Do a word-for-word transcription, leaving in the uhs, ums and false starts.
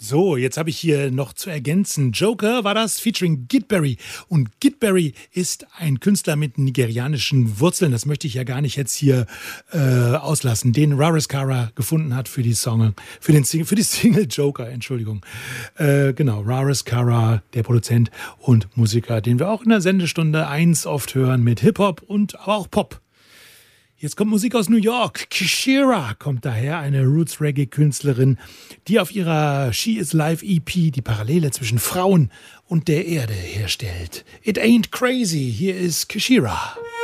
So, jetzt habe ich hier noch zu ergänzen. Joker war das, featuring Gitberry. Und Gitberry ist ein Künstler mit nigerianischen Wurzeln. Das möchte ich ja gar nicht jetzt hier äh, auslassen. Den Rariskara gefunden hat für die Song, für, den Sing- für die Single Joker, Entschuldigung. Äh, genau, Rariskara, der Produzent und Musiker, den wir auch in der Sendestunde eins oft hören mit Hip-Hop und aber auch Pop. Jetzt kommt Musik aus New York. Kishira kommt daher, eine Roots-Reggae-Künstlerin, die auf ihrer She Is Live E P die Parallele zwischen Frauen und der Erde herstellt. It ain't crazy. Hier ist Kishira.